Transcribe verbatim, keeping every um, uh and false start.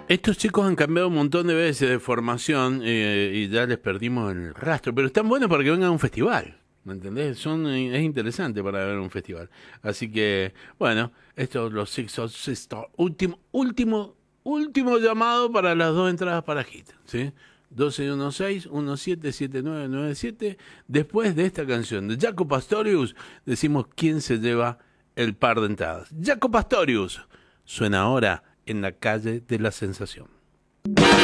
Estos chicos han cambiado un montón de veces de formación eh, y ya les perdimos el rastro, pero están buenos para que vengan a un festival, ¿me entendés? Son, eh, es interesante para ver un festival. Así que, bueno, estos los Six of Sisters, último, último, último llamado para las dos entradas para Hit, ¿sí? doce dieciséis, diecisiete, setenta y nueve noventa y siete. Después de esta canción de Jaco Pastorius, decimos quién se lleva el par de entradas. Jaco Pastorius suena ahora en la calle de la sensación.